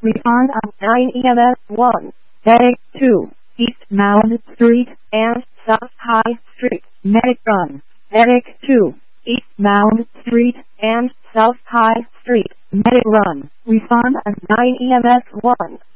Respond on 9 EMS 1. Medic 2. East Mound Street and South High Street. Medic Run. Medic 2. East Mound Street and South High Street. Medic Run. Respond on 9 EMS 1.